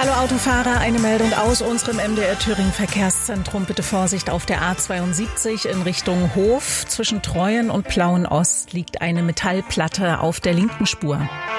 Hallo Autofahrer, eine Meldung aus unserem MDR Thüringen Verkehrszentrum. Bitte Vorsicht auf der A72 in Richtung Hof. Zwischen Treuen und Plauen Ost liegt eine Metallplatte auf der linken Spur.